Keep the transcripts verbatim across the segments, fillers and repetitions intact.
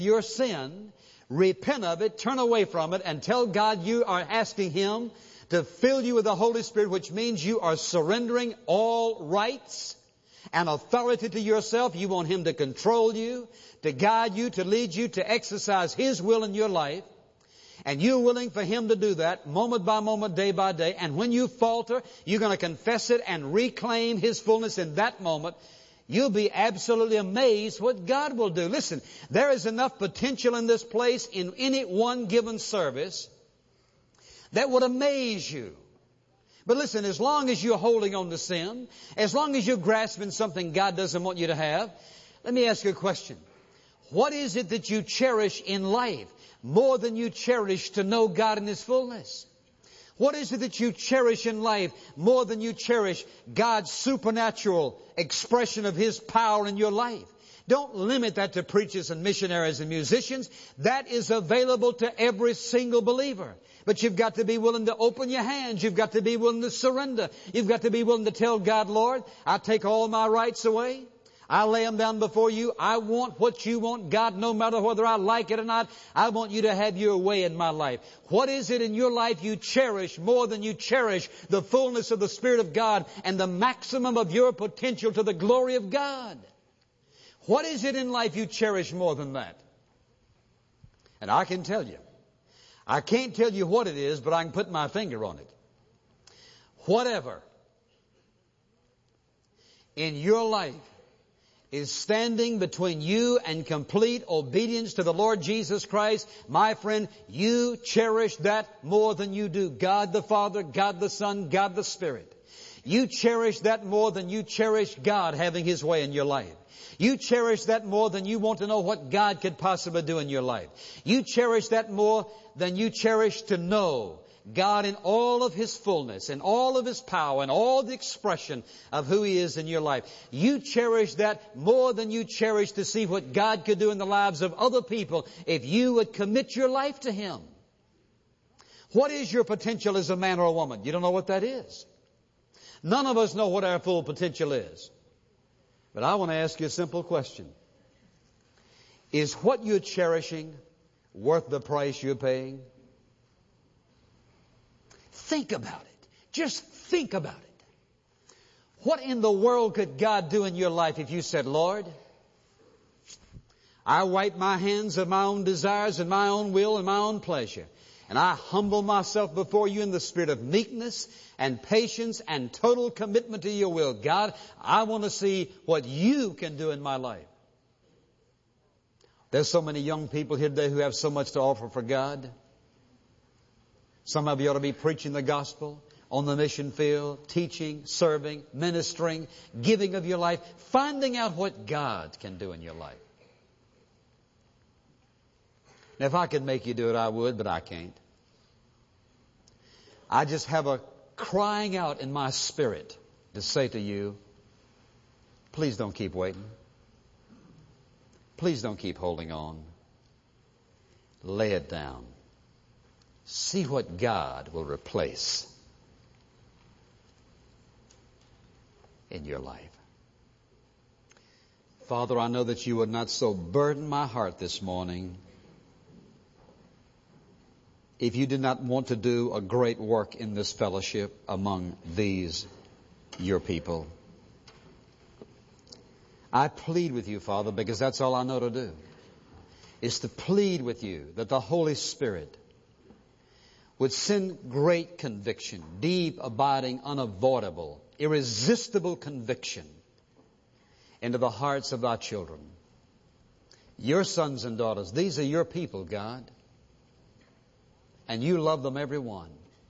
your sin, repent of it, turn away from it, and tell God you are asking Him to fill you with the Holy Spirit, which means you are surrendering all rights and authority to yourself. You want Him to control you, to guide you, to lead you, to exercise His will in your life. And you're willing for Him to do that moment by moment, day by day. And when you falter, you're going to confess it and reclaim His fullness in that moment. You'll be absolutely amazed what God will do. Listen, there is enough potential in this place in any one given service that would amaze you. But listen, as long as you're holding on to sin, as long as you're grasping something God doesn't want you to have, let me ask you a question. What is it that you cherish in life more than you cherish to know God in His fullness? What is it that you cherish in life more than you cherish God's supernatural expression of His power in your life? Don't limit that to preachers and missionaries and musicians. That is available to every single believer. But you've got to be willing to open your hands. You've got to be willing to surrender. You've got to be willing to tell God, Lord, I take all my rights away. I lay them down before you. I want what you want, God, no matter whether I like it or not. I want you to have your way in my life. What is it in your life you cherish more than you cherish the fullness of the Spirit of God and the maximum of your potential to the glory of God? What is it in life you cherish more than that? And I can tell you. I can't tell you what it is, but I can put my finger on it. Whatever in your life is standing between you and complete obedience to the Lord Jesus Christ, my friend, you cherish that more than you do God the Father, God the Son, God the Spirit. You cherish that more than you cherish God having His way in your life. You cherish that more than you want to know what God could possibly do in your life. You cherish that more than you cherish to know God in all of His fullness and all of His power and all the expression of who He is in your life. You cherish that more than you cherish to see what God could do in the lives of other people if you would commit your life to Him. What is your potential as a man or a woman? You don't know what that is. None of us know what our full potential is. But I want to ask you a simple question. Is what you're cherishing worth the price you're paying? Think about it. Just think about it. What in the world could God do in your life if you said, Lord, I wipe my hands of my own desires and my own will and my own pleasure, and I humble myself before you in the spirit of meekness and patience and total commitment to your will. God, I want to see what you can do in my life. There's so many young people here today who have so much to offer for God. Some of you ought to be preaching the gospel on the mission field, teaching, serving, ministering, giving of your life, finding out what God can do in your life. Now, if I could make you do it, I would, but I can't. I just have a crying out in my spirit to say to you, please don't keep waiting. Please don't keep holding on. Lay it down. See what God will replace in your life. Father, I know that you would not so burden my heart this morning if you did not want to do a great work in this fellowship among these, your people. I plead with you, Father, because that's all I know to do, is to plead with you that the Holy Spirit would send great conviction, deep, abiding, unavoidable, irresistible conviction into the hearts of thy children. Your sons and daughters, these are your people, God. And you love them, every one.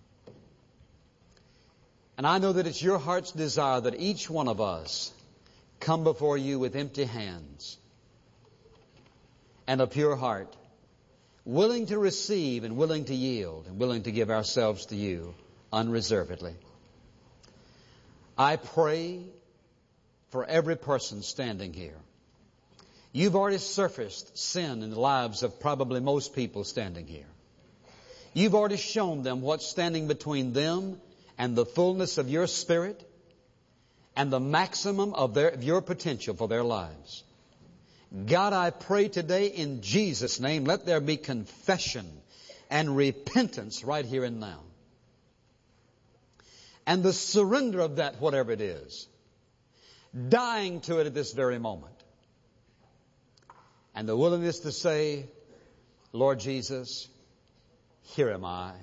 And I know that it's your heart's desire that each one of us come before you with empty hands and a pure heart, willing to receive and willing to yield and willing to give ourselves to you unreservedly. I pray for every person standing here. You've already surfaced sin in the lives of probably most people standing here. You've already shown them what's standing between them and the fullness of your Spirit and the maximum of, their, of your potential for their lives. God, I pray today in Jesus' name, let there be confession and repentance right here and now. And the surrender of that, whatever it is, dying to it at this very moment. And the willingness to say, Lord Jesus, here am I.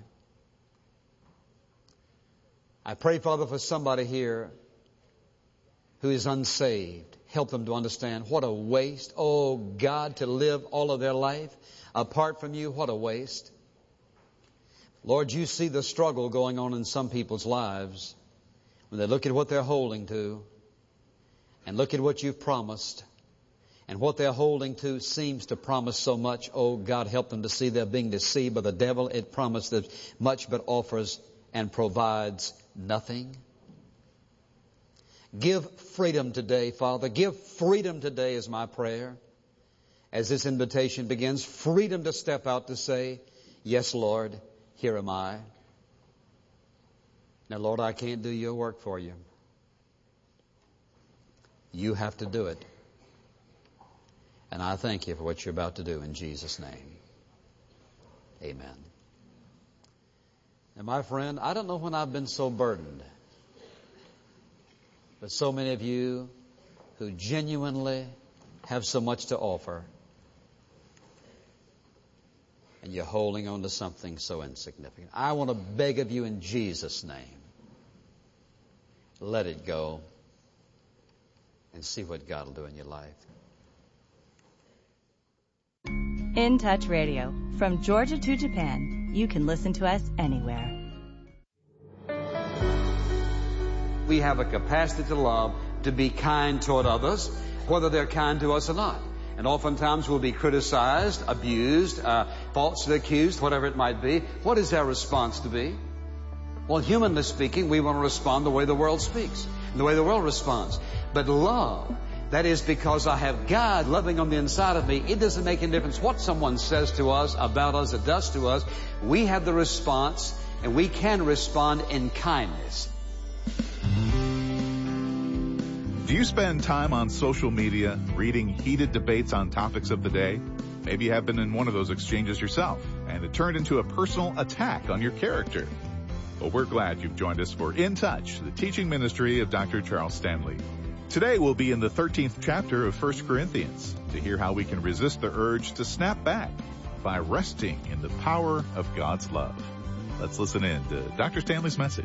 I pray, Father, for somebody here who is unsaved. Help them to understand what a waste. Oh, God, to live all of their life apart from you, what a waste. Lord, you see the struggle going on in some people's lives when they look at what they're holding to and look at what you've promised, and what they're holding to seems to promise so much. Oh, God, help them to see they're being deceived by the devil. It promises much but offers and provides nothing. Give freedom today, Father. Give freedom today is my prayer. As this invitation begins, freedom to step out to say, yes, Lord, here am I. Now, Lord, I can't do your work for you. You have to do it. And I thank you for what you're about to do in Jesus' name. Amen. And my friend, I don't know when I've been so burdened, but so many of you who genuinely have so much to offer, and you're holding on to something so insignificant. I want to beg of you in Jesus' name, let it go and see what God will do in your life. In Touch Radio, from Georgia to Japan, you can listen to us anywhere. We have a capacity to love, to be kind toward others, whether they're kind to us or not. And oftentimes we'll be criticized, abused, uh, falsely accused, whatever it might be. What is our response to be? Well, humanly speaking, we want to respond the way the world speaks, the way the world responds. But love, that is because I have God loving on the inside of me. It doesn't make any difference what someone says to us, about us, or does to us. We have the response, and we can respond in kindness. Do you spend time on social media, reading heated debates on topics of the day? Maybe you have been in one of those exchanges yourself, and it turned into a personal attack on your character. Well, we're glad you've joined us for In Touch, the teaching ministry of Doctor Charles Stanley. Today we'll be in the thirteenth chapter of First Corinthians to hear how we can resist the urge to snap back by resting in the power of God's love. Let's listen in to Doctor Stanley's message.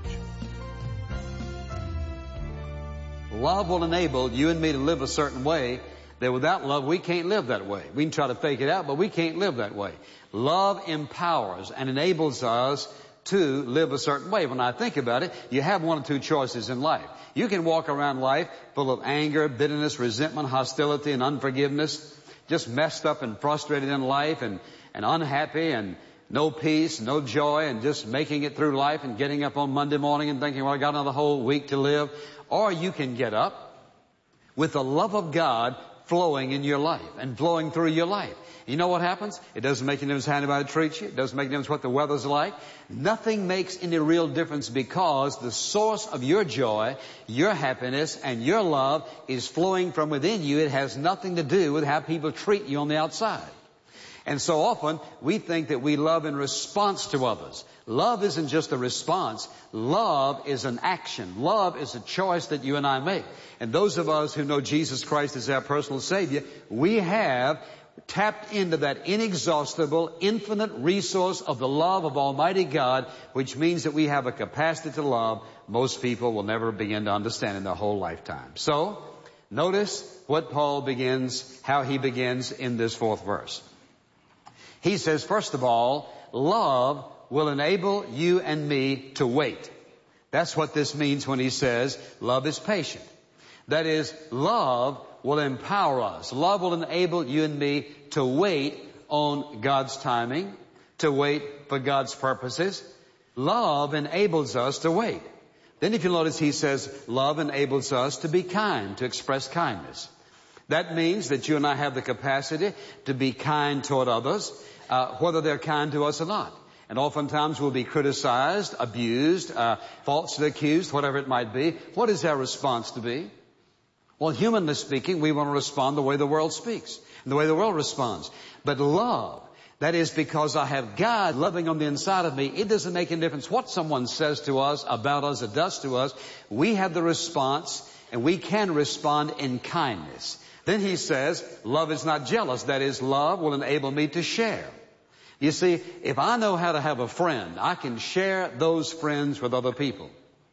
Love will enable you and me to live a certain way that without love we can't live that way. We can try to fake it out, but we can't live that way. Love empowers and enables us to live a certain way. When I think about it, you have one or two choices in life. You can walk around life full of anger, bitterness, resentment, hostility, and unforgiveness, just messed up and frustrated in life and, and unhappy and no peace, no joy, and just making it through life and getting up on Monday morning and thinking, well, I got another whole week to live. Or you can get up with the love of God flowing in your life and flowing through your life. You know what happens? It doesn't make any difference how anybody treats you. It doesn't make any difference what the weather's like. Nothing makes any real difference because the source of your joy, your happiness, and your love is flowing from within you. It has nothing to do with how people treat you on the outside. And so often we think that we love in response to others. Love isn't just a response. Love is an action. Love is a choice that you and I make. And those of us who know Jesus Christ as our personal Savior, we have tapped into that inexhaustible, infinite resource of the love of Almighty God, which means that we have a capacity to love most people will never begin to understand in their whole lifetime. So, notice what Paul begins, how he begins in this fourth verse. He says, first of all, love will enable you and me to wait. That's what this means when he says love is patient. That is, love will empower us. Love will enable you and me to wait on God's timing, to wait for God's purposes. Love enables us to wait. Then if you notice, he says love enables us to be kind, to express kindness. That means that you and I have the capacity to be kind toward others, uh, whether they're kind to us or not. And oftentimes we'll be criticized, abused, uh, falsely accused, whatever it might be. What is our response to be? Well, humanly speaking, we want to respond the way the world speaks, and the way the world responds. But love, that is because I have God loving on the inside of me, it doesn't make any difference what someone says to us, about us, or does to us. We have the response, and we can respond in kindness. Then he says, love is not jealous. That is, love will enable me to share. You see, if I know how to have a friend, I can share those friends with other people.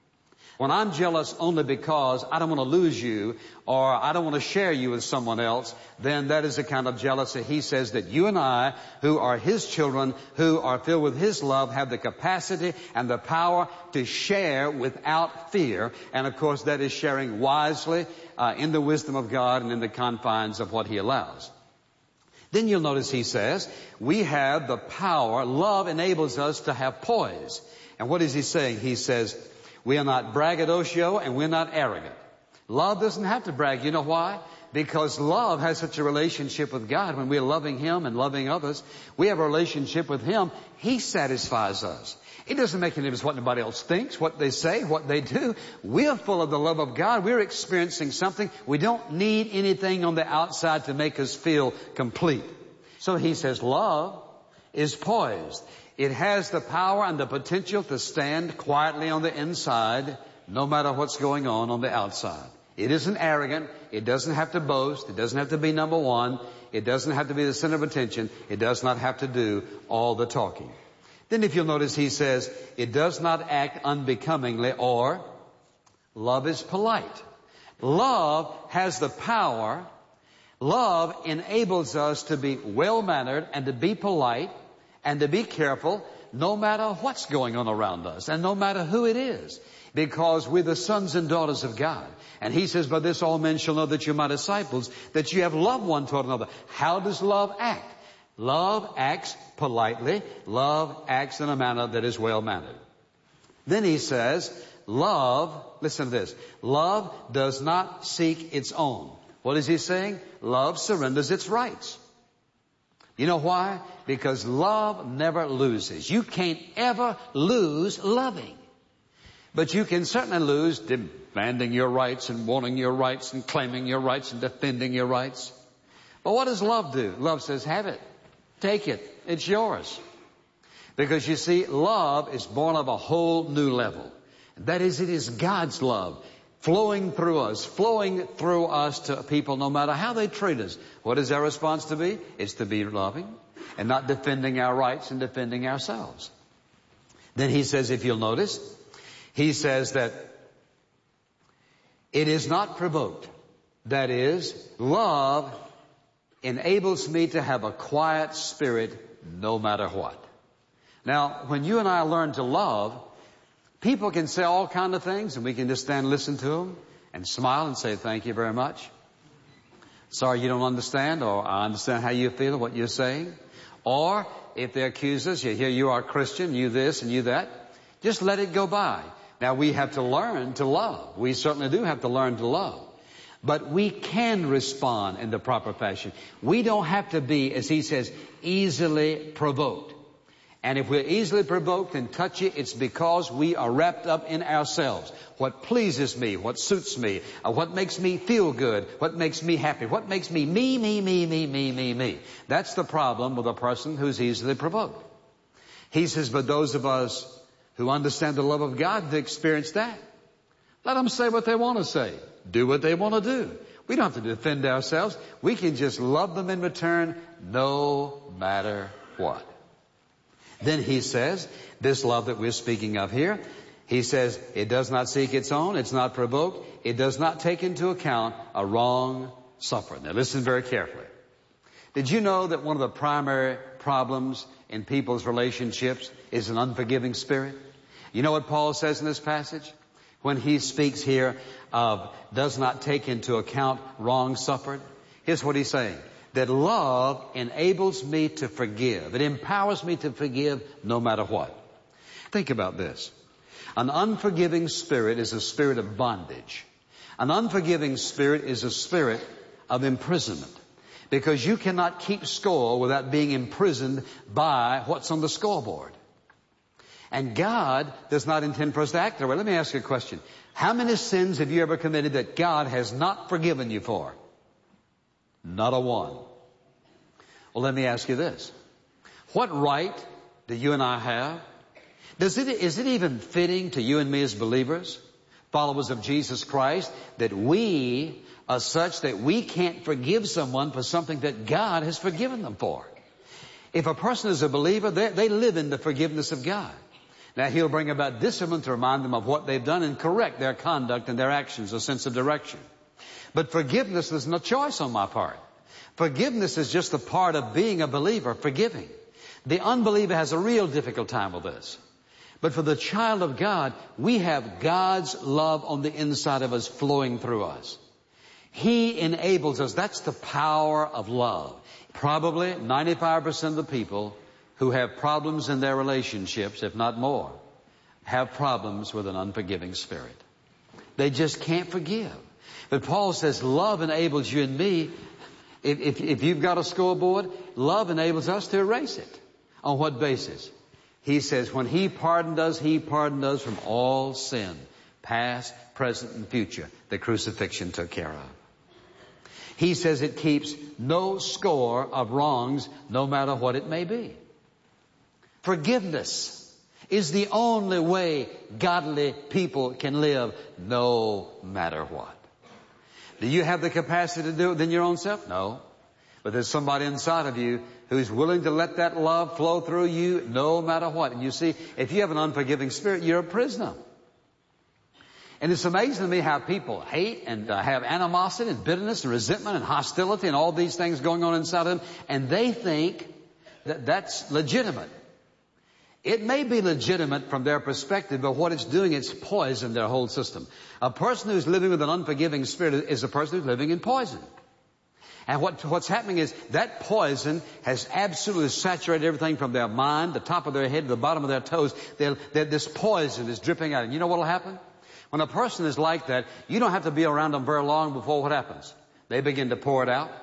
When I'm jealous only because I don't want to lose you or I don't want to share you with someone else, then that is the kind of jealousy. He says that you and I, who are His children, who are filled with His love, have the capacity and the power to share without fear. And of course, that is sharing wisely uh, in the wisdom of God and in the confines of what He allows. Then you'll notice he says, we have the power. Love enables us to have poise. And what is he saying? He says, we are not braggadocio and we're not arrogant. Love doesn't have to brag. You know why? Because love has such a relationship with God. When we're loving Him and loving others, we have a relationship with Him. He satisfies us. It doesn't make any difference what anybody else thinks, what they say, what they do. We're full of the love of God. We're experiencing something. We don't need anything on the outside to make us feel complete. So he says love is poised. It has the power and the potential to stand quietly on the inside, no matter what's going on on the outside. It isn't arrogant. It doesn't have to boast. It doesn't have to be number one. It doesn't have to be the center of attention. It does not have to do all the talking. Then if you'll notice, he says, it does not act unbecomingly, or love is polite. Love has the power. Love enables us to be well-mannered and to be polite and to be careful no matter what's going on around us and no matter who it is, because we're the sons and daughters of God. And he says, by this all men shall know that you're my disciples, that you have love one toward another. How does love act? Love acts politely. Love acts in a manner that is well-mannered. Then he says, love, listen to this, love does not seek its own. What is he saying? Love surrenders its rights. You know why? Because love never loses. You can't ever lose loving. But you can certainly lose demanding your rights and wanting your rights and claiming your rights and defending your rights. But what does love do? Love says, have it. Take it. It's yours. Because you see, love is born of a whole new level. That is, it is God's love flowing through us, flowing through us to people no matter how they treat us. What is our response to be? It's to be loving and not defending our rights and defending ourselves. Then he says, if you'll notice, he says that it is not provoked. That is, love enables me to have a quiet spirit no matter what. Now, when you and I learn to love, people can say all kinds of things, and we can just stand and listen to them and smile and say, thank you very much. Sorry you don't understand, or I understand how you feel, what you're saying. Or if they accuse us, you hear you are Christian, you this and you that, just let it go by. Now, we have to learn to love. We certainly do have to learn to love. But we can respond in the proper fashion. We don't have to be, as he says, easily provoked. And if we're easily provoked and touchy, it's because we are wrapped up in ourselves. What pleases me, what suits me, uh, what makes me feel good, what makes me happy, what makes me me, me, me, me, me, me, me. That's the problem with a person who's easily provoked. He says, but those of us who understand the love of God, they experience that. Let them say what they want to say. Do what they want to do. We don't have to defend ourselves. We can just love them in return no matter what. Then he says, this love that we're speaking of here, he says, it does not seek its own, it's not provoked, it does not take into account a wrong suffered. Now listen very carefully. Did you know that one of the primary problems in people's relationships is an unforgiving spirit? You know what Paul says in this passage? When he speaks here of does not take into account wrong suffered. Here's what he's saying. That love enables me to forgive. It empowers me to forgive no matter what. Think about this. An unforgiving spirit is a spirit of bondage. An unforgiving spirit is a spirit of imprisonment. Because you cannot keep score without being imprisoned by what's on the scoreboard. And God does not intend for us to act that way. Let me ask you a question. How many sins have you ever committed that God has not forgiven you for? Not a one. Well, let me ask you this. What right do you and I have? Does it, is it even fitting to you and me as believers, followers of Jesus Christ, that we are such that we can't forgive someone for something that God has forgiven them for? If a person is a believer, they, they live in the forgiveness of God. Now, He'll bring about discipline to remind them of what they've done and correct their conduct and their actions, a sense of direction. But forgiveness is no choice on my part. Forgiveness is just a part of being a believer, forgiving. The unbeliever has a real difficult time with this. But for the child of God, we have God's love on the inside of us flowing through us. He enables us. That's the power of love. Probably ninety-five percent of the people who have problems in their relationships, if not more, have problems with an unforgiving spirit. They just can't forgive. But Paul says love enables you and me. If, if, if you've got a scoreboard, love enables us to erase it. On what basis? He says when He pardoned us, He pardoned us from all sin, past, present, and future. The crucifixion took care of. He says it keeps no score of wrongs, no matter what it may be. Forgiveness is the only way godly people can live, no matter what. Do you have the capacity to do it within your own self? No. But there's somebody inside of you who's willing to let that love flow through you no matter what. And you see, if you have an unforgiving spirit, you're a prisoner. And it's amazing to me how people hate and uh, have animosity and bitterness and resentment and hostility and all these things going on inside of them. And they think that that's legitimate. It may be legitimate from their perspective, but what it's doing, it's poisoned their whole system. A person who's living with an unforgiving spirit is a person who's living in poison. And what, what's happening is that poison has absolutely saturated everything from their mind, the top of their head, to the bottom of their toes. They're, they're, this poison is dripping out. And you know what will happen? When a person is like that, you don't have to be around them very long before what happens? They begin to pour it out.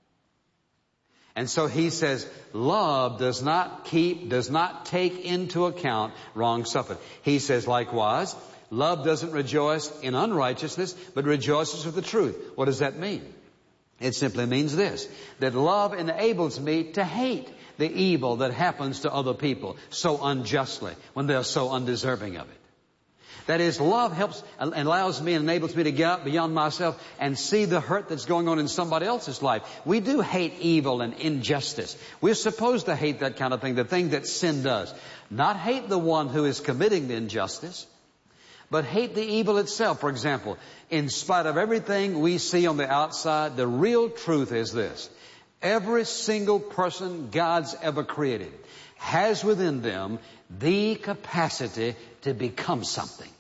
And so he says, love does not keep, does not take into account wrong suffered. He says, likewise, love doesn't rejoice in unrighteousness, but rejoices with the truth. What does that mean? It simply means this, that love enables me to hate the evil that happens to other people so unjustly when they're so undeserving of it. That is, love helps and allows me and enables me to get out beyond myself and see the hurt that's going on in somebody else's life. We do hate evil and injustice. We're supposed to hate that kind of thing, the thing that sin does. Not hate the one who is committing the injustice, but hate the evil itself. For example, in spite of everything we see on the outside, the real truth is this. Every single person God's ever created has within them the capacity to become something.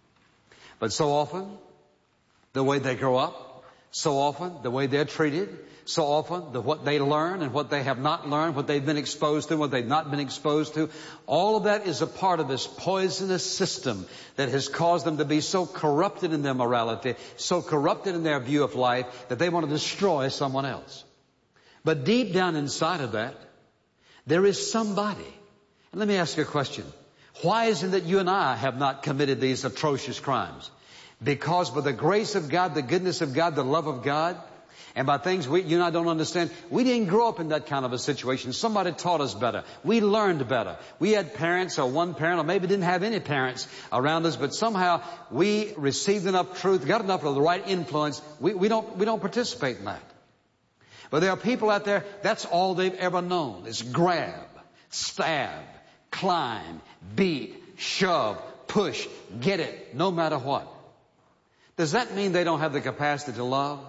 But so often, the way they grow up, so often the way they're treated, so often the what they learn and what they have not learned, what they've been exposed to, what they've not been exposed to, all of that is a part of this poisonous system that has caused them to be so corrupted in their morality, so corrupted in their view of life, that they want to destroy someone else. But deep down inside of that, there is somebody. And let me ask you a question. Why is it that you and I have not committed these atrocious crimes? Because by the grace of God, the goodness of God, the love of God, and by things we, you and I don't understand, we didn't grow up in that kind of a situation. Somebody taught us better. We learned better. We had parents or one parent or maybe didn't have any parents around us, but somehow we received enough truth, got enough of the right influence. We, we don't, we don't participate in that. But there are people out there, that's all they've ever known is grab, stab, climb, beat, shove, push, get it, no matter what. Does that mean they don't have the capacity to love?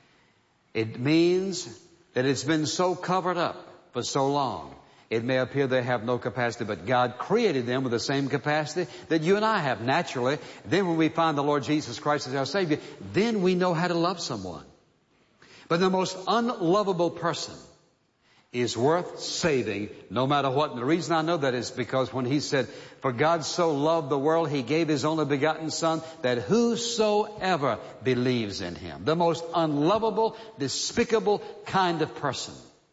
It means that it's been so covered up for so long. It may appear they have no capacity, but God created them with the same capacity that you and I have naturally. Then when we find the Lord Jesus Christ as our Savior, then we know how to love someone. But the most unlovable person is worth saving no matter what. And the reason I know that is because when He said, for God so loved the world, He gave His only begotten Son, that whosoever believes in Him, the most unlovable, despicable kind of person.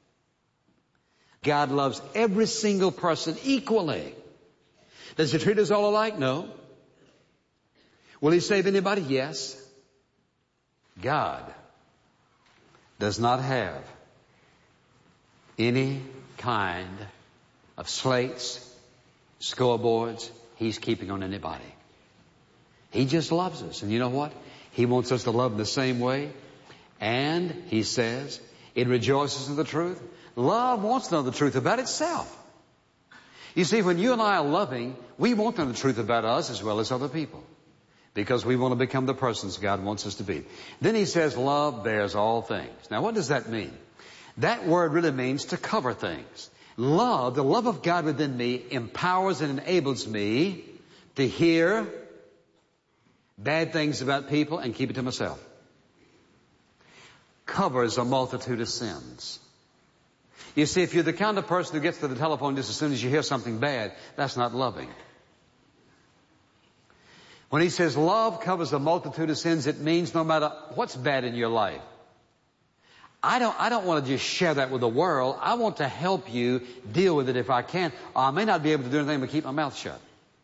God loves every single person equally. Does He treat us all alike? No. Will He save anybody? Yes. God does not have any kind of slates, scoreboards He's keeping on anybody. He just loves us. And you know what? He wants us to love Him the same way. And He says, it rejoices in the truth. Love wants to know the truth about itself. You see, when you and I are loving, we want to know the truth about us as well as other people. Because we want to become the persons God wants us to be. Then He says, love bears all things. Now, what does that mean? That word really means to cover things. Love, the love of God within me, empowers and enables me to hear bad things about people and keep it to myself. Covers a multitude of sins. You see, if you're the kind of person who gets to the telephone just as soon as you hear something bad, that's not loving. When He says love covers a multitude of sins, it means no matter what's bad in your life. I don't, I don't want to just share that with the world. I want to help you deal with it if I can. I may not be able to do anything but keep my mouth shut.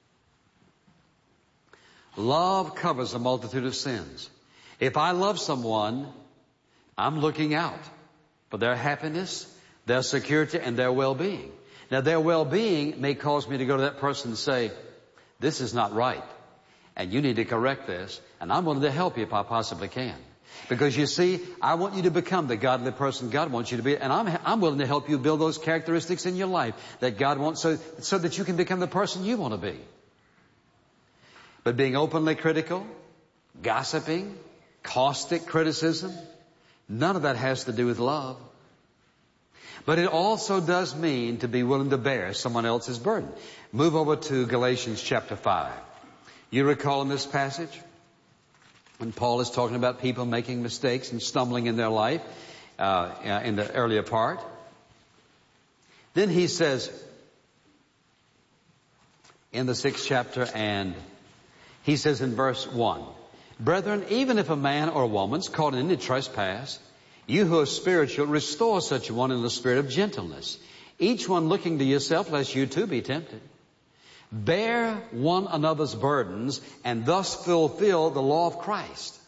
Love covers a multitude of sins. If I love someone, I'm looking out for their happiness, their security, and their well-being. Now, their well-being may cause me to go to that person and say, this is not right, and you need to correct this, and I'm willing to help you if I possibly can. Because you see, I want you to become the godly person God wants you to be, and I'm, I'm willing to help you build those characteristics in your life that God wants so, so that you can become the person you want to be. But being openly critical, gossiping, caustic criticism, none of that has to do with love. But it also does mean to be willing to bear someone else's burden. Move over to Galatians chapter five. You recall in this passage when Paul is talking about people making mistakes and stumbling in their life uh, in the earlier part. Then he says in the sixth chapter, and he says in verse one, brethren, even if a man or a woman's caught in any trespass, you who are spiritual, restore such a one in the spirit of gentleness, each one looking to yourself, lest you too be tempted. Bear one another's burdens, and thus fulfill the law of Christ.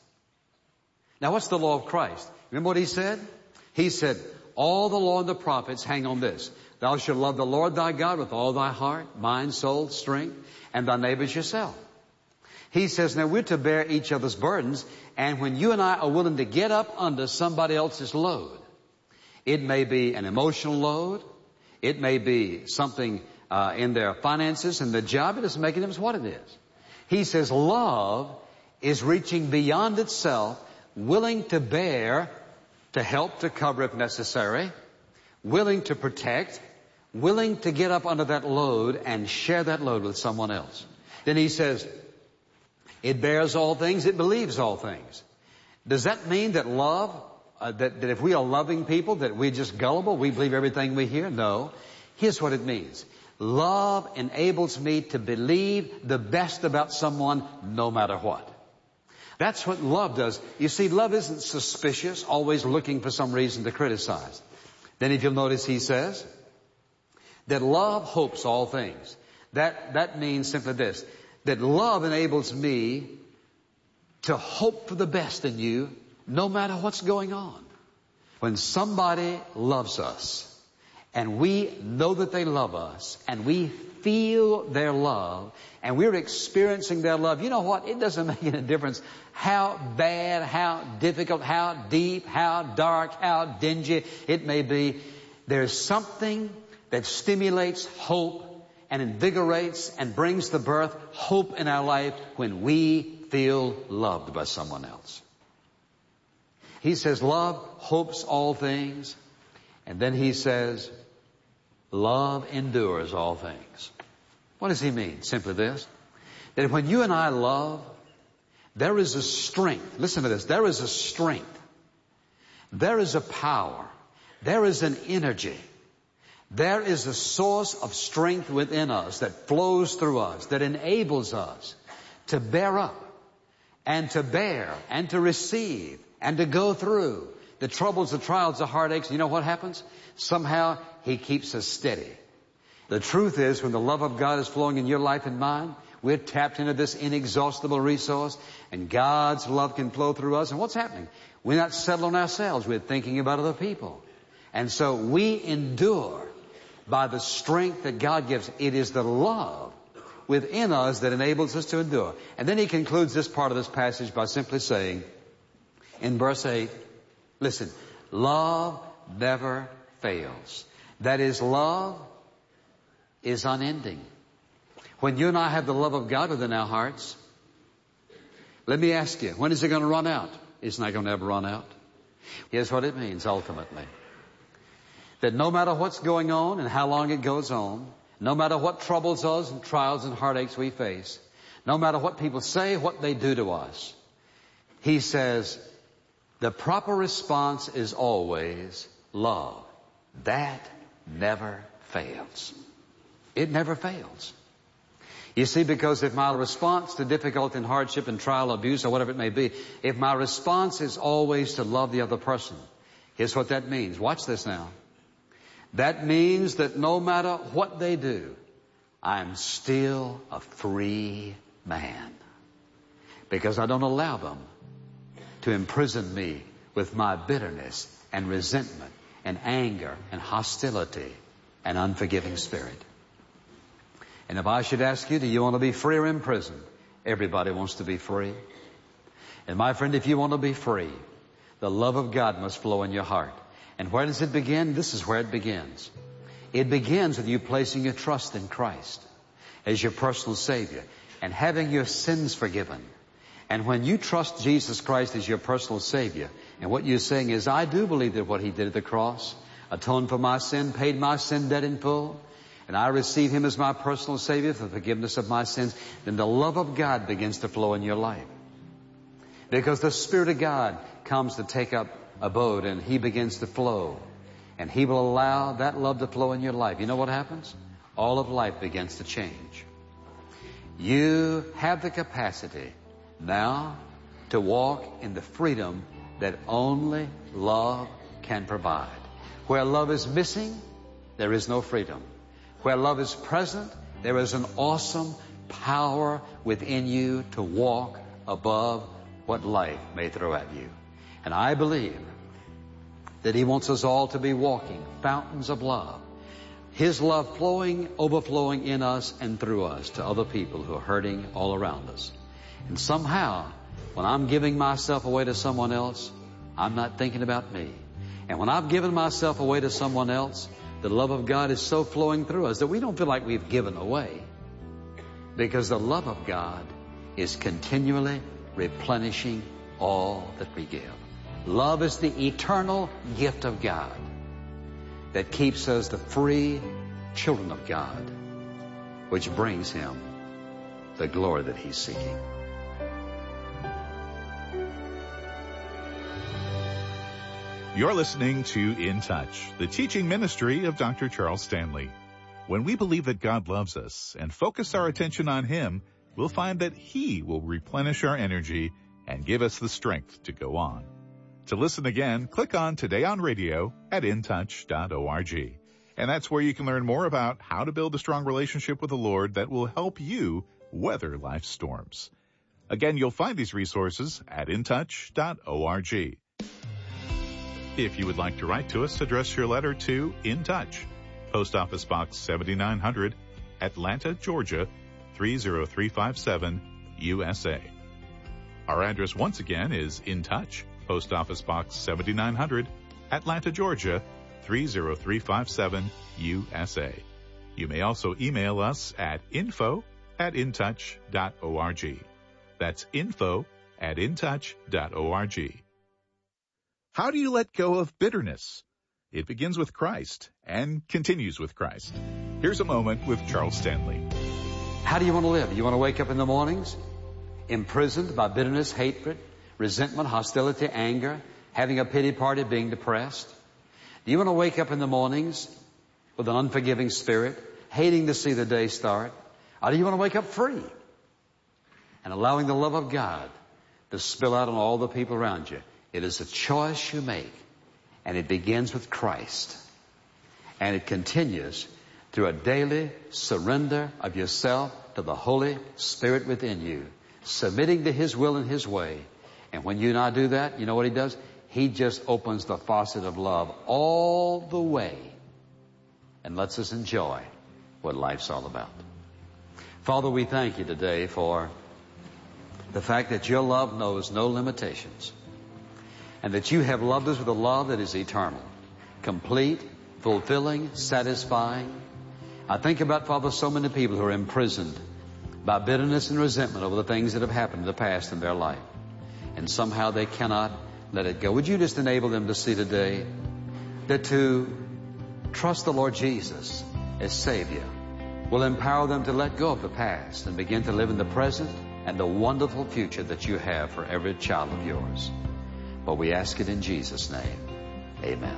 Now, what's the law of Christ? Remember what He said? He said, all the law and the prophets hang on this. Thou shalt love the Lord thy God with all thy heart, mind, soul, strength, and thy neighbors yourself. He says, now we're to bear each other's burdens, and when you and I are willing to get up under somebody else's load, it may be an emotional load, it may be something uh, in their finances and their job, it doesn't make a difference what it is. He says love is reaching beyond itself, willing to bear, to help, to cover if necessary, willing to protect, willing to get up under that load and share that load with someone else. Then he says, it bears all things, it believes all things. Does that mean that love, uh, that, that if we are loving people, that we're just gullible, we believe everything we hear? No. Here's what it means. Love enables me to believe the best about someone no matter what. That's what love does. You see, love isn't suspicious, always looking for some reason to criticize. Then if you'll notice, he says that love hopes all things. That, that means simply this, that love enables me to hope for the best in you no matter what's going on. When somebody loves us and we know that they love us and we feel their love and we're experiencing their love, you know what? It doesn't make any difference how bad, how difficult, how deep, how dark, how dingy it may be. There's something that stimulates hope and invigorates and brings to birth hope in our life when we feel loved by someone else. He says love hopes all things. And then he says love endures all things. What does he mean? Simply this, that when you and I love, there is a strength. Listen to this. There is a strength. There is a power. There is an energy. There is a source of strength within us that flows through us, that enables us to bear up and to bear and to receive and to go through the troubles, the trials, the heartaches. You know what happens? Somehow he keeps us steady. The truth is, when the love of God is flowing in your life and mine, we're tapped into this inexhaustible resource, and God's love can flow through us. And what's happening? We're not settled on ourselves. We're thinking about other people. And so we endure by the strength that God gives. It is the love within us that enables us to endure. And then he concludes this part of this passage by simply saying, in verse eight, listen, love never fails. That is, love is unending. When you and I have the love of God within our hearts, let me ask you, when is it going to run out? It's not going to ever run out. Here's what it means ultimately. That no matter what's going on and how long it goes on, no matter what troubles us and trials and heartaches we face, no matter what people say, what they do to us, he says, the proper response is always love. That never fails. It never fails. You see, because if my response to difficulty and hardship and trial, abuse, or whatever it may be, if my response is always to love the other person, here's what that means. Watch this now. That means that no matter what they do, I'm still a free man. Because I don't allow them to imprison me with my bitterness and resentment and anger and hostility and unforgiving spirit. And if I should ask you, do you want to be free or imprisoned? Everybody wants to be free. And my friend, if you want to be free, the love of God must flow in your heart. And where does it begin? This is where it begins. It begins with you placing your trust in Christ as your personal Savior and having your sins forgiven. And when you trust Jesus Christ as your personal Savior, and what you're saying is, I do believe that what He did at the cross atoned for my sin, paid my sin debt in full, and I receive Him as my personal Savior for the forgiveness of my sins, then the love of God begins to flow in your life. Because the Spirit of God comes to take up abode and He begins to flow. And He will allow that love to flow in your life. You know what happens? All of life begins to change. You have the capacity now to walk in the freedom that only love can provide. Where love is missing, there is no freedom. Where love is present, there is an awesome power within you to walk above what life may throw at you. And I believe that He wants us all to be walking fountains of love. His love flowing, overflowing in us and through us to other people who are hurting all around us. And somehow, when I'm giving myself away to someone else, I'm not thinking about me. And when I've given myself away to someone else, the love of God is so flowing through us that we don't feel like we've given away. Because the love of God is continually replenishing all that we give. Love is the eternal gift of God that keeps us the free children of God, which brings Him the glory that He's seeking. You're listening to In Touch, the teaching ministry of Doctor Charles Stanley. When we believe that God loves us and focus our attention on Him, we'll find that He will replenish our energy and give us the strength to go on. To listen again, click on Today on Radio at in touch dot org. And that's where you can learn more about how to build a strong relationship with the Lord that will help you weather life's storms. Again, you'll find these resources at in touch dot org. If you would like to write to us, address your letter to In Touch, Post Office Box seventy-nine hundred, Atlanta, Georgia, three zero three five seven, U S A. Our address once again is In Touch, Post Office Box seventy-nine hundred, Atlanta, Georgia, three zero three five seven, U S A. You may also email us at info at in touch dot org. That's info at in touch dot org. How do you let go of bitterness? It begins with Christ and continues with Christ. Here's a moment with Charles Stanley. How do you want to live? You want to wake up in the mornings imprisoned by bitterness, hatred, resentment, hostility, anger, having a pity party, being depressed? Do you want to wake up in the mornings with an unforgiving spirit, hating to see the day start? Or do you want to wake up free and allowing the love of God to spill out on all the people around you? It is a choice you make, and it begins with Christ. And it continues through a daily surrender of yourself to the Holy Spirit within you, submitting to His will and His way. And when you and I do that, you know what He does? He just opens the faucet of love all the way and lets us enjoy what life's all about. Father, we thank you today for the fact that your love knows no limitations and that you have loved us with a love that is eternal, complete, fulfilling, satisfying. I think about, Father, so many people who are imprisoned by bitterness and resentment over the things that have happened in the past in their life. And somehow they cannot let it go. Would you just enable them to see today that to trust the Lord Jesus as Savior will empower them to let go of the past and begin to live in the present and the wonderful future that you have for every child of yours. But we ask it in Jesus' name. Amen.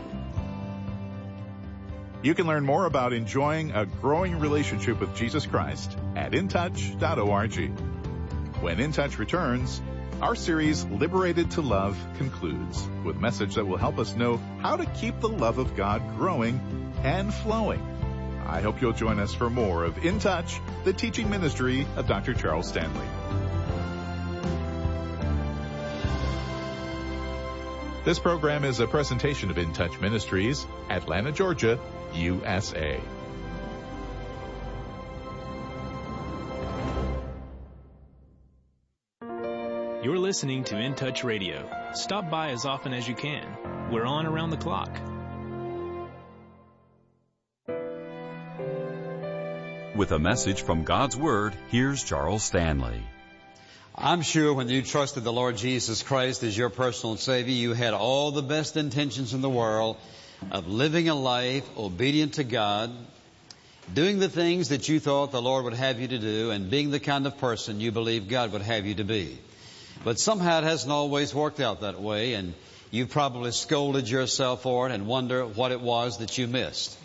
You can learn more about enjoying a growing relationship with Jesus Christ at in touch dot org. When In Touch returns, our series, Liberated to Love, concludes with a message that will help us know how to keep the love of God growing and flowing. I hope you'll join us for more of In Touch, the teaching ministry of Doctor Charles Stanley. This program is a presentation of In Touch Ministries, Atlanta, Georgia, U S A. You're listening to In Touch Radio. Stop by as often as you can. We're on around the clock. With a message from God's Word, here's Charles Stanley. I'm sure when you trusted the Lord Jesus Christ as your personal Savior, you had all the best intentions in the world of living a life obedient to God, doing the things that you thought the Lord would have you to do, and being the kind of person you believe God would have you to be. But somehow it hasn't always worked out that way, and you've probably scolded yourself for it and wonder what it was that you missed.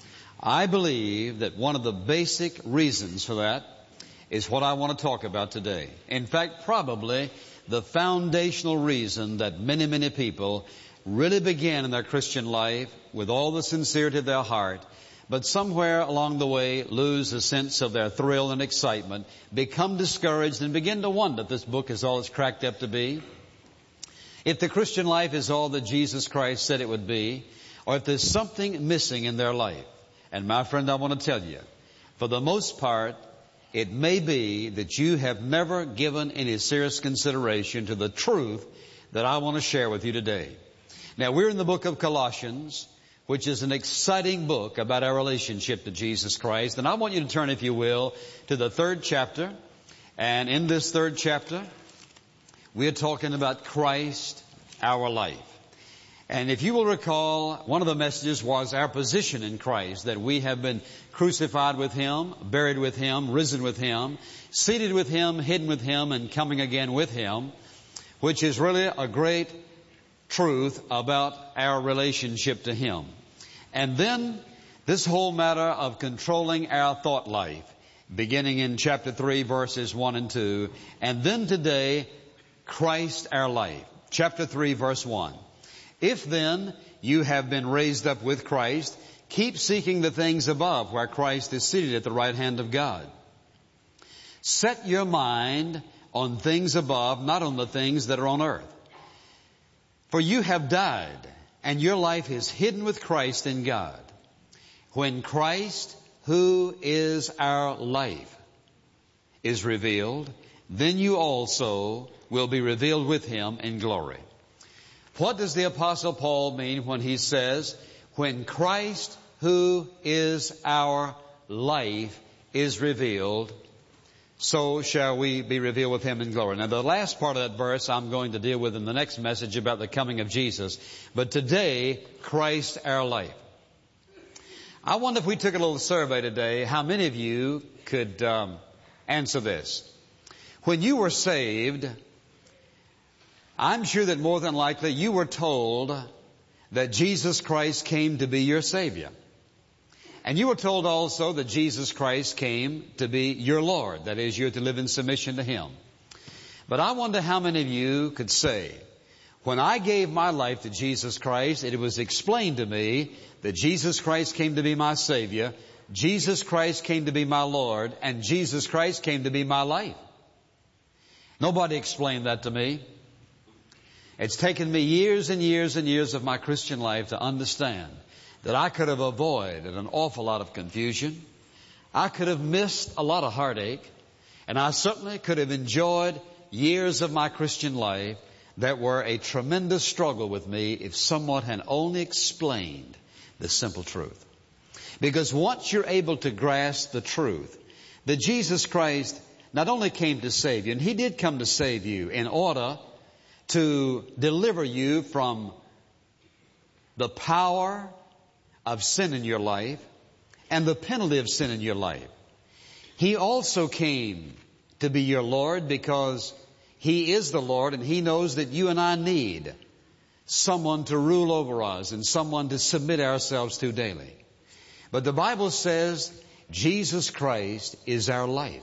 I believe that one of the basic reasons for that is what I want to talk about today. In fact, probably the foundational reason that many, many people really begin in their Christian life with all the sincerity of their heart, but somewhere along the way lose a sense of their thrill and excitement, become discouraged, and begin to wonder if this book is all it's cracked up to be, if the Christian life is all that Jesus Christ said it would be, or if there's something missing in their life. And my friend, I want to tell you, for the most part, it may be that you have never given any serious consideration to the truth that I want to share with you today. Now, we're in the book of Colossians, which is an exciting book about our relationship to Jesus Christ. And I want you to turn, if you will, to the third chapter. And in this third chapter, we're talking about Christ, our life. And if you will recall, one of the messages was our position in Christ, that we have been crucified with Him, buried with Him, risen with Him, seated with Him, hidden with Him, and coming again with Him, which is really a great truth about our relationship to Him. And then this whole matter of controlling our thought life, beginning in chapter three, verses one and two, and then today, Christ our life. Chapter three, verse one. If then you have been raised up with Christ, keep seeking the things above, where Christ is seated at the right hand of God. Set your mind on things above, not on the things that are on earth. For you have died, and your life is hidden with Christ in God. When Christ, who is our life, is revealed, then you also will be revealed with Him in glory. What does the Apostle Paul mean when he says, when Christ, who is our life, is revealed, so shall we be revealed with Him in glory? Now, the last part of that verse I'm going to deal with in the next message about the coming of Jesus. But today, Christ our life. I wonder if we took a little survey today, how many of you could um, answer this? When you were saved, I'm sure that more than likely you were told that Jesus Christ came to be your Savior. And you were told also that Jesus Christ came to be your Lord. That is, you're to live in submission to Him. But I wonder how many of you could say, when I gave my life to Jesus Christ, it was explained to me that Jesus Christ came to be my Savior, Jesus Christ came to be my Lord, and Jesus Christ came to be my life. Nobody explained that to me. It's taken me years and years and years of my Christian life to understand that I could have avoided an awful lot of confusion. I could have missed a lot of heartache. And I certainly could have enjoyed years of my Christian life that were a tremendous struggle with me if someone had only explained the simple truth. Because once you're able to grasp the truth that Jesus Christ not only came to save you, and He did come to save you in order to deliver you from the power of sin in your life and the penalty of sin in your life. He also came to be your Lord because He is the Lord, and He knows that you and I need someone to rule over us and someone to submit ourselves to daily. But the Bible says Jesus Christ is our life.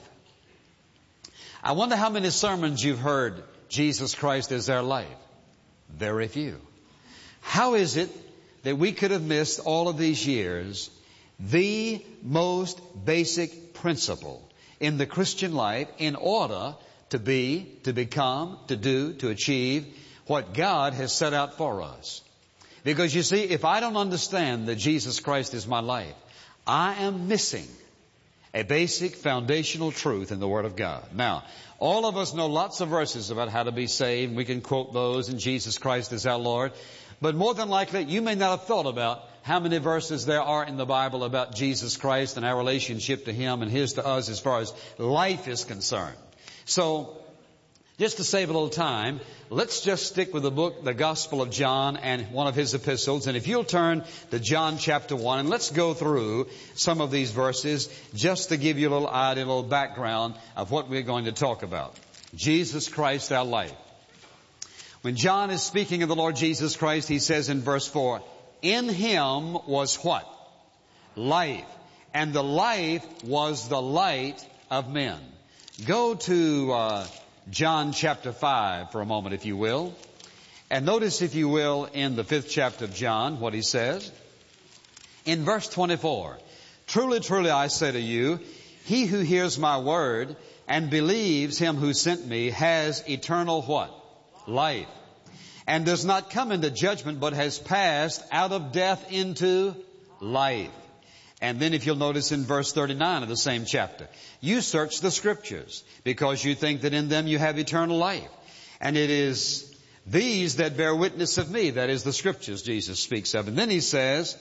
I wonder how many sermons you've heard Jesus Christ is our life. Very few. How is it that we could have missed all of these years the most basic principle in the Christian life in order to be, to become, to do, to achieve what God has set out for us? Because you see, if I don't understand that Jesus Christ is my life, I am missing a basic foundational truth in the Word of God. Now, all of us know lots of verses about how to be saved. We can quote those, and Jesus Christ is our Lord. But more than likely, you may not have thought about how many verses there are in the Bible about Jesus Christ and our relationship to Him and His to us as far as life is concerned. So, just to save a little time, let's just stick with the book, the Gospel of John, and one of his epistles. And if you'll turn to John chapter one, and let's go through some of these verses just to give you a little idea, a little background of what we're going to talk about. Jesus Christ, our life. When John is speaking of the Lord Jesus Christ, he says in verse four, in Him was what? Life. And the life was the light of men. Go to uh, John chapter five for a moment, if you will. And notice, if you will, in the fifth chapter of John, what he says. In verse twenty-four, truly, truly, I say to you, he who hears my word and believes Him who sent me has eternal what? Life. And does not come into judgment, but has passed out of death into life. And then if you'll notice in verse thirty-nine of the same chapter, you search the Scriptures because you think that in them you have eternal life. And it is these that bear witness of me, that is the Scriptures Jesus speaks of. And then He says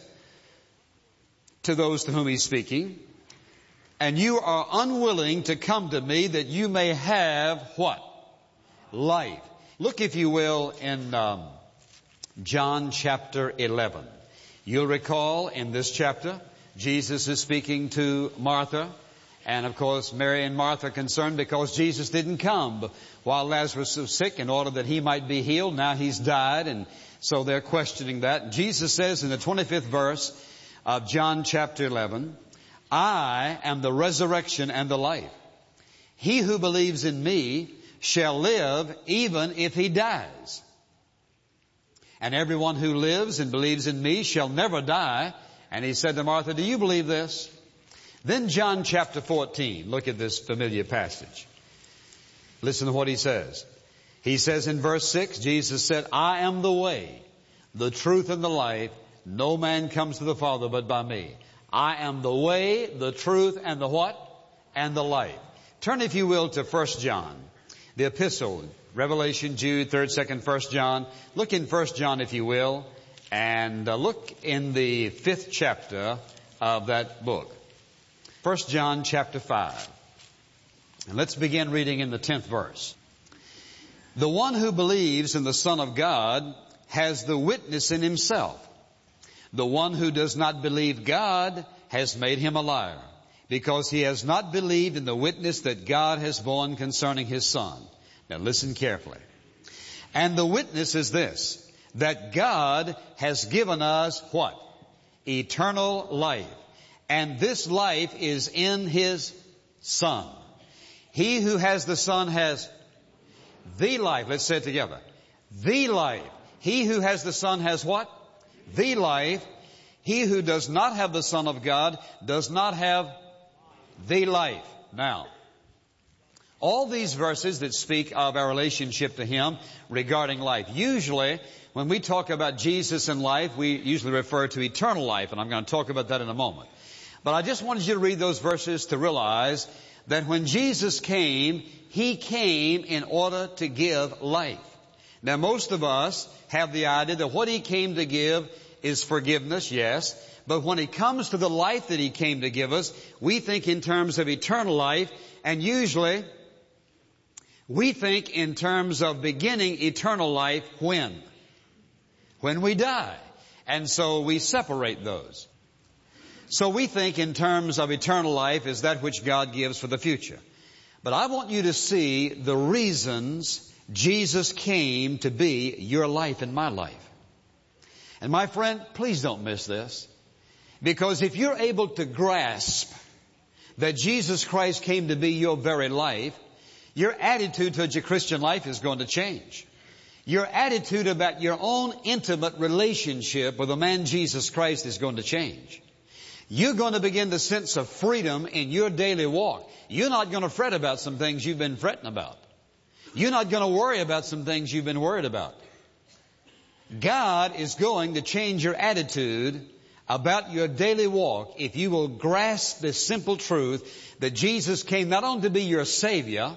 to those to whom He's speaking, and you are unwilling to come to me that you may have what? Life. Look, if you will, in um, John chapter eleven. You'll recall in this chapter, Jesus is speaking to Martha. And of course, Mary and Martha are concerned because Jesus didn't come while Lazarus was sick in order that he might be healed. Now He's died, and so they're questioning that. Jesus says in the twenty-fifth verse of John chapter eleven, I am the resurrection and the life. He who believes in me shall live even if he dies. And everyone who lives and believes in me shall never die. And He said to Martha, do you believe this? Then John chapter fourteen, look at this familiar passage. Listen to what He says. He says in verse six, Jesus said, I am the way, the truth, and the life. No man comes to the Father but by me. I am the way, the truth, and the what? And the life. Turn, if you will, to First John. The epistle, Revelation, Jude, third, second, First John. Look in First John, if you will, and uh, look in the fifth chapter of that book. First John chapter five. And let's begin reading in the tenth verse. The one who believes in the Son of God has the witness in himself. The one who does not believe God has made him a liar, because he has not believed in the witness that God has borne concerning His Son. Now listen carefully. And the witness is this, that God has given us what? Eternal life. And this life is in His Son. He who has the Son has the life. Let's say it together. The life. He who has the Son has what? The life. He who does not have the Son of God does not have the life. Now, All these verses that speak of our relationship to Him regarding life. Usually, when we talk about Jesus and life, we usually refer to eternal life, and I'm going to talk about that in a moment. But I just wanted you to read those verses to realize that when Jesus came, He came in order to give life. Now, most of us have the idea that what He came to give is forgiveness, yes. But when it comes to the life that He came to give us, we think in terms of eternal life, and usually we think in terms of beginning eternal life when? When we die. And so we separate those. So we think in terms of eternal life is that which God gives for the future. But I want you to see the reasons Jesus came to be your life and my life. And my friend, please don't miss this. Because if you're able to grasp that Jesus Christ came to be your very life, your attitude towards your Christian life is going to change. Your attitude about your own intimate relationship with the man Jesus Christ is going to change. You're going to begin to sense a freedom in your daily walk. You're not going to fret about some things you've been fretting about. You're not going to worry about some things you've been worried about. God is going to change your attitude about your daily walk if you will grasp this simple truth that Jesus came not only to be your Savior,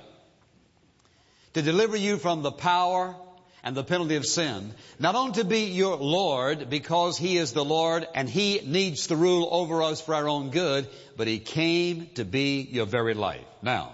to deliver you from the power and the penalty of sin, not only to be your Lord because He is the Lord and He needs to rule over us for our own good, but He came to be your very life. Now,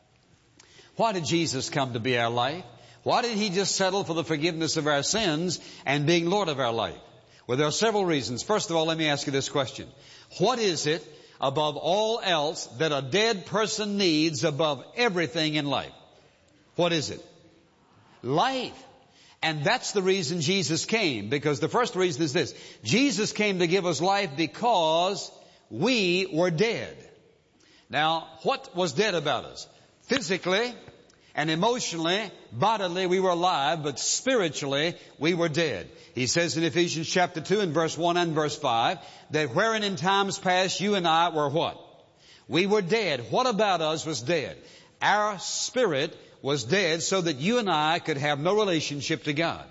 why did Jesus come to be our life? Why did He just settle for the forgiveness of our sins and being Lord of our life? Well, there are several reasons. First of all, let me ask you this question. What is it above all else that a dead person needs above everything in life? What is it? Life. And that's the reason Jesus came. Because the first reason is this. Jesus came to give us life because we were dead. Now, what was dead about us? Physically and emotionally, bodily, we were alive, but spiritually, we were dead. He says in Ephesians chapter two and verse one and verse five, that wherein in times past you and I were what? We were dead. What about us was dead? Our spirit was dead so that you and I could have no relationship to God.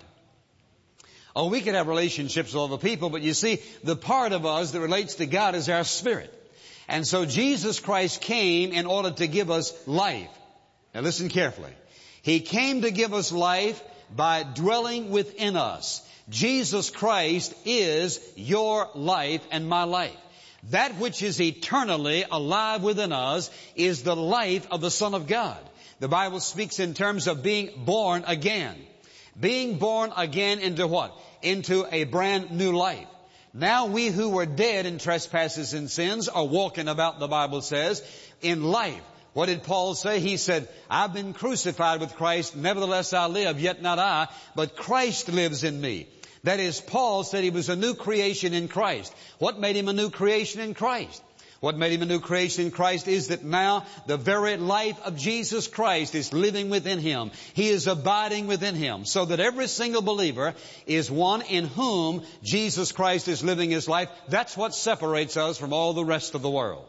Oh, we could have relationships with other people, but you see, the part of us that relates to God is our spirit. And so Jesus Christ came in order to give us life. Now listen carefully. He came to give us life by dwelling within us. Jesus Christ is your life and my life. That which is eternally alive within us is the life of the Son of God. The Bible speaks in terms of being born again. Being born again into what? Into a brand new life. Now we who were dead in trespasses and sins are walking about, the Bible says, in life. What did Paul say? He said, I've been crucified with Christ, nevertheless I live, yet not I, but Christ lives in me. That is, Paul said he was a new creation in Christ. What made him a new creation in Christ? What made him a new creation in Christ is that now the very life of Jesus Christ is living within him. He is abiding within him. So that every single believer is one in whom Jesus Christ is living his life. That's what separates us from all the rest of the world.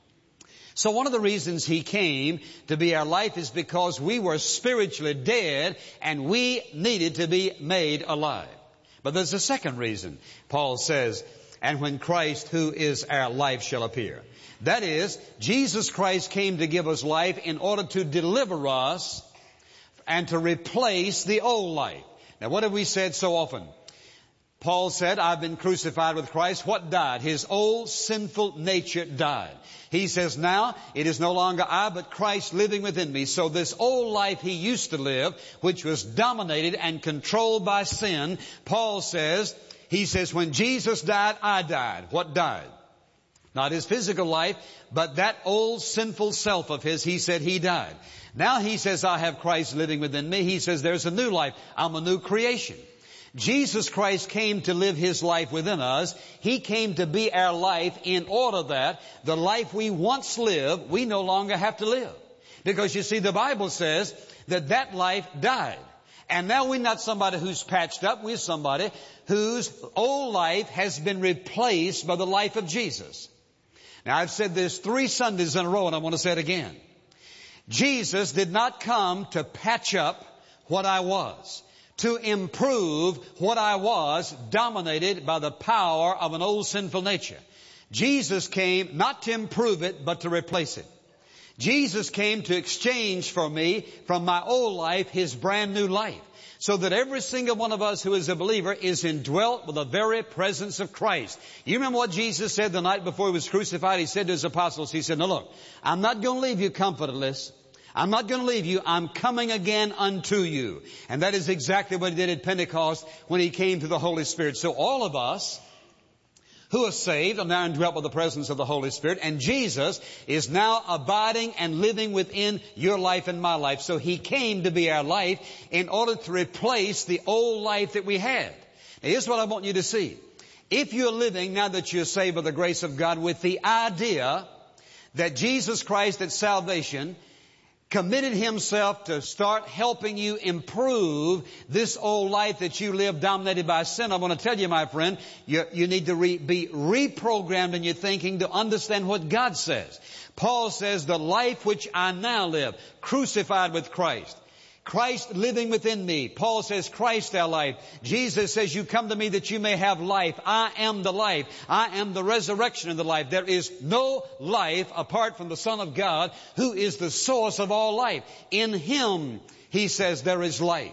So one of the reasons He came to be our life is because we were spiritually dead and we needed to be made alive. But there's a second reason. Paul says, and when Christ, who is our life, shall appear. That is, Jesus Christ came to give us life in order to deliver us and to replace the old life. Now, what have we said so often? Paul said, I've been crucified with Christ. What died? His old sinful nature died. He says, now it is no longer I, but Christ living within me. So this old life he used to live, which was dominated and controlled by sin, Paul says, he says, when Jesus died, I died. What died? Not his physical life, but that old sinful self of his, he said he died. Now he says, I have Christ living within me. He says, there's a new life. I'm a new creation. Jesus Christ came to live His life within us. He came to be our life in order that the life we once lived, we no longer have to live. Because you see, the Bible says that that life died. And now we're not somebody who's patched up. We're somebody whose old life has been replaced by the life of Jesus. Now, I've said this three Sundays in a row, and I want to say it again. Jesus did not come to patch up what I was, to improve what I was, dominated by the power of an old sinful nature. Jesus came not to improve it, but to replace it. Jesus came to exchange for me from my old life His brand new life, so that every single one of us who is a believer is indwelt with the very presence of Christ. You remember what Jesus said the night before He was crucified? He said to His apostles, He said, "Now look, I'm not going to leave you comfortless. I'm not going to leave you. I'm coming again unto you." And that is exactly what He did at Pentecost when He came to the Holy Spirit. So all of us who are saved are now indwelt with the presence of the Holy Spirit, and Jesus is now abiding and living within your life and my life. So He came to be our life in order to replace the old life that we had. Now here's what I want you to see. If you're living, now that you're saved by the grace of God, with the idea that Jesus Christ at salvation committed Himself to start helping you improve this old life that you live dominated by sin, I want to tell you, my friend, you, you need to re, be reprogrammed in your thinking to understand what God says. Paul says, "The life which I now live, crucified with Christ." Christ living within me. Paul says, "Christ our life." Jesus says, "You come to me that you may have life. I am the life. I am the resurrection and the life." There is no life apart from the Son of God, who is the source of all life. In Him, He says, there is life.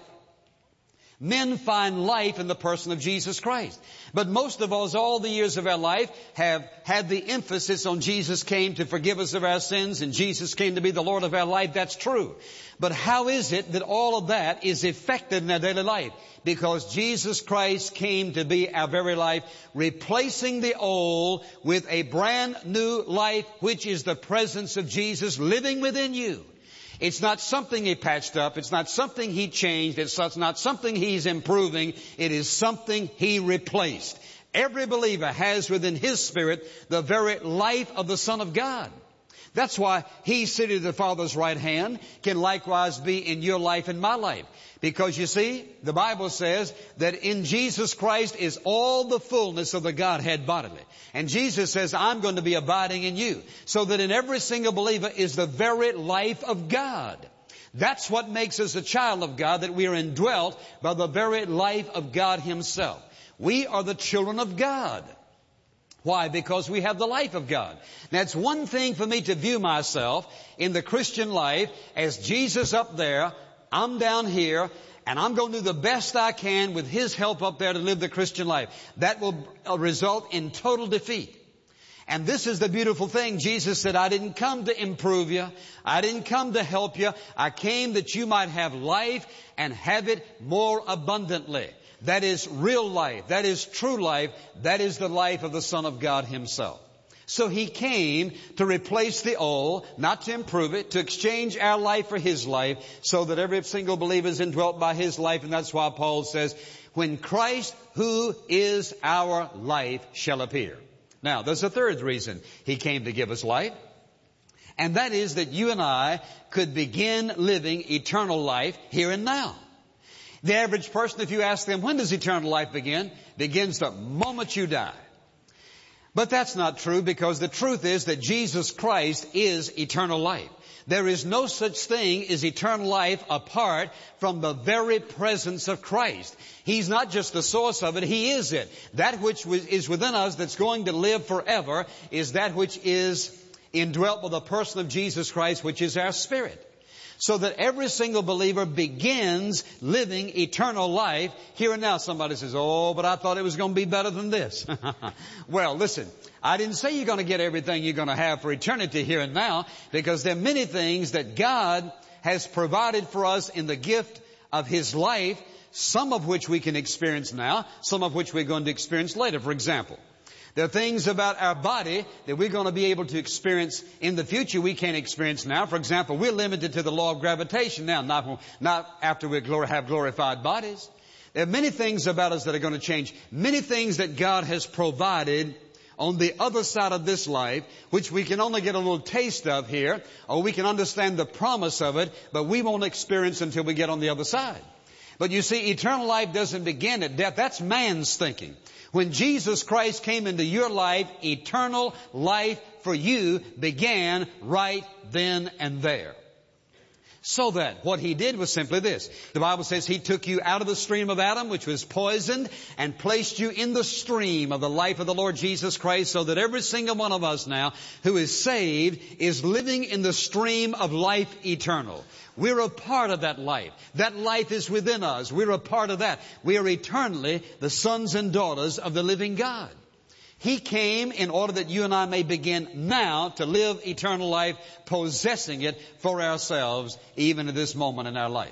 Men find life in the person of Jesus Christ. But most of us, all the years of our life, have had the emphasis on Jesus came to forgive us of our sins and Jesus came to be the Lord of our life. That's true. But how is it that all of that is effective in our daily life? Because Jesus Christ came to be our very life, replacing the old with a brand new life, which is the presence of Jesus living within you. It's not something He patched up. It's not something He changed. It's not something He's improving. It is something He replaced. Every believer has within his spirit the very life of the Son of God. That's why He seated at the Father's right hand can likewise be in your life and my life. Because you see, the Bible says that in Jesus Christ is all the fullness of the Godhead bodily. And Jesus says, "I'm going to be abiding in you." So that in every single believer is the very life of God. That's what makes us a child of God, that we are indwelt by the very life of God Himself. We are the children of God. Why? Because we have the life of God. Now, it's one thing for me to view myself in the Christian life as Jesus up there, I'm down here, and I'm going to do the best I can with His help up there to live the Christian life. That will result in total defeat. And this is the beautiful thing. Jesus said, "I didn't come to improve you. I didn't come to help you. I came that you might have life and have it more abundantly." That is real life. That is true life. That is the life of the Son of God Himself. So He came to replace the old, not to improve it, to exchange our life for His life, so that every single believer is indwelt by His life. And that's why Paul says, "When Christ, who is our life, shall appear." Now, there's a third reason He came to give us life. And that is that you and I could begin living eternal life here and now. The average person, if you ask them, when does eternal life begin? Begins the moment you die. But that's not true, because the truth is that Jesus Christ is eternal life. There is no such thing as eternal life apart from the very presence of Christ. He's not just the source of it, He is it. That which is within us that's going to live forever is that which is indwelt with the person of Jesus Christ, which is our spirit. So that every single believer begins living eternal life here and now. Somebody says, "Oh, but I thought it was going to be better than this." Well, listen, I didn't say you're going to get everything you're going to have for eternity here and now, because there are many things that God has provided for us in the gift of His life, some of which we can experience now, some of which we're going to experience later. For example, there are things about our body that we're going to be able to experience in the future we can't experience now. For example, we're limited to the law of gravitation now, not, not after we have glorified bodies. There are many things about us that are going to change. Many things that God has provided on the other side of this life, which we can only get a little taste of here, or we can understand the promise of it, but we won't experience until we get on the other side. But you see, eternal life doesn't begin at death. That's man's thinking. When Jesus Christ came into your life, eternal life for you began right then and there. So that what He did was simply this. The Bible says He took you out of the stream of Adam, which was poisoned, and placed you in the stream of the life of the Lord Jesus Christ, so that every single one of us now who is saved is living in the stream of life eternal. We're a part of that life. That life is within us. We're a part of that. We are eternally the sons and daughters of the living God. He came in order that you and I may begin now to live eternal life, possessing it for ourselves, even at this moment in our life.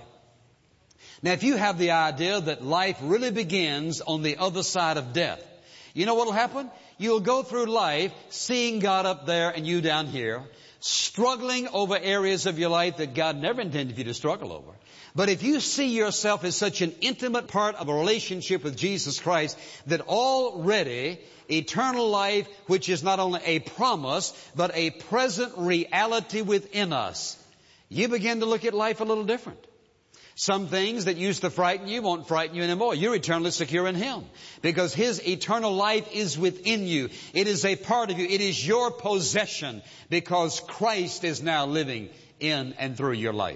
Now, if you have the idea that life really begins on the other side of death, you know what will happen? You'll go through life seeing God up there and you down here, struggling over areas of your life that God never intended you to struggle over. But if you see yourself as such an intimate part of a relationship with Jesus Christ, that already eternal life, which is not only a promise, but a present reality within us, you begin to look at life a little different. Some things that used to frighten you won't frighten you anymore. You're eternally secure in Him, because His eternal life is within you. It is a part of you. It is your possession, because Christ is now living in and through your life.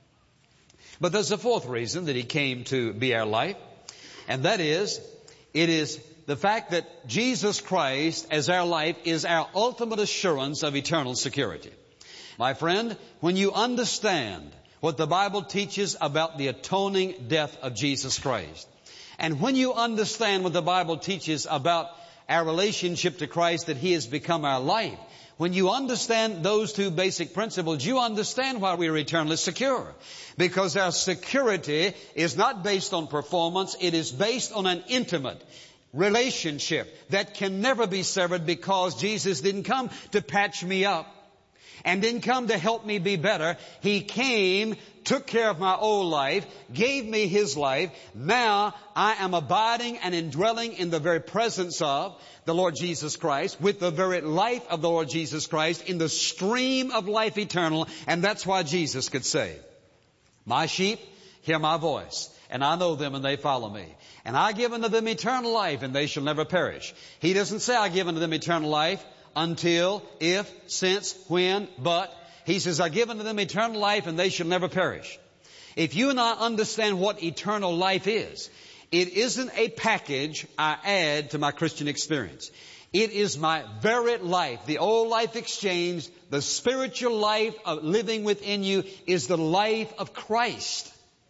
But there's a fourth reason that He came to be our life, and that is, it is the fact that Jesus Christ as our life is our ultimate assurance of eternal security. My friend, when you understand what the Bible teaches about the atoning death of Jesus Christ, and when you understand what the Bible teaches about our relationship to Christ, that He has become our life, when you understand those two basic principles, you understand why we are eternally secure. Because our security is not based on performance, it is based on an intimate relationship that can never be severed, because Jesus didn't come to patch me up and didn't come to help me be better. He came, took care of my old life, gave me His life. Now I am abiding and indwelling in the very presence of the Lord Jesus Christ, with the very life of the Lord Jesus Christ, in the stream of life eternal. And that's why Jesus could say, "My sheep hear my voice, and I know them and they follow me. And I give unto them eternal life, and they shall never perish." He doesn't say, "I give unto them eternal life until, if, since, when, but." He says, "I give unto them eternal life, and they shall never perish." If you and I understand what eternal life is, it isn't a package I add to my Christian experience. It is my very life. The old life exchanged, the spiritual life of living within you is the life of Christ.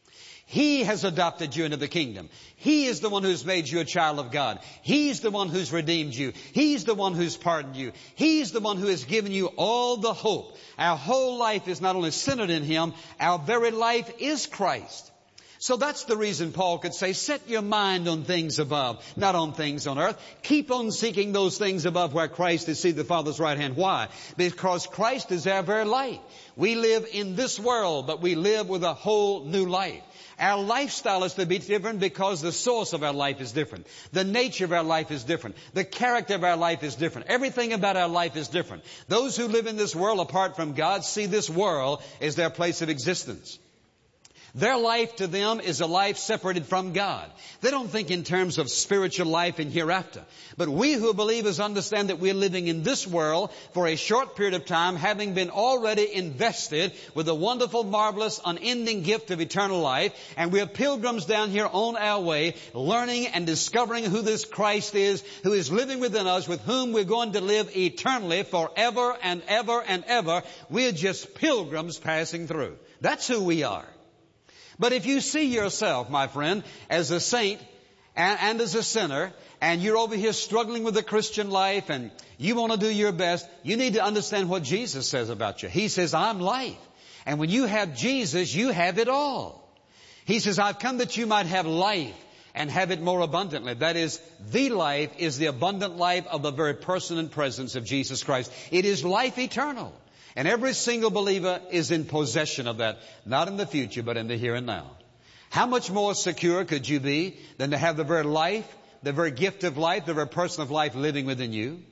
He has adopted you into the kingdom. He is the one who's made you a child of God. He's the one who's redeemed you. He's the one who's pardoned you. He's the one who has given you all the hope. Our whole life is not only centered in Him, our very life is Christ. So that's the reason Paul could say, "Set your mind on things above, not on things on earth. Keep on seeking those things above where Christ is seated at the Father's right hand." Why? Because Christ is our very life. We live in this world, but we live with a whole new life. Our lifestyle is to be different because the source of our life is different. The nature of our life is different. The character of our life is different. Everything about our life is different. Those who live in this world apart from God see this world as their place of existence. Their life to them is a life separated from God. They don't think in terms of spiritual life and hereafter. But we who are believers understand that we're living in this world for a short period of time, having been already invested with the wonderful, marvelous, unending gift of eternal life. And we're pilgrims down here on our way, learning and discovering who this Christ is, who is living within us, with whom we're going to live eternally forever and ever and ever. We're just pilgrims passing through. That's who we are. But if you see yourself, my friend, as a saint and, and as a sinner, and you're over here struggling with the Christian life and you want to do your best, you need to understand what Jesus says about you. He says, "I'm life." And when you have Jesus, you have it all. He says, "I've come that you might have life and have it more abundantly." That is, the life is the abundant life of the very person and presence of Jesus Christ. It is life eternal. And every single believer is in possession of that, not in the future, but in the here and now. How much more secure could you be than to have the very life, the very gift of life, the very person of life living within you?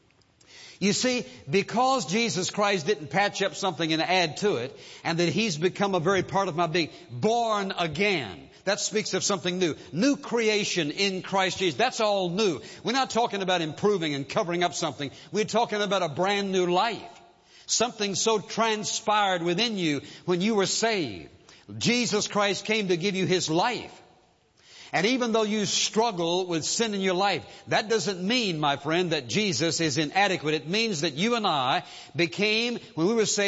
You see, because Jesus Christ didn't patch up something and add to it, and that He's become a very part of my being, born again. That speaks of something new. New creation in Christ Jesus. That's all new. We're not talking about improving and covering up something. We're talking about a brand new life. Something so transpired within you when you were saved. Jesus Christ came to give you His life. And even though you struggle with sin in your life, that doesn't mean, my friend, that Jesus is inadequate. It means that you and I became, when we were saved,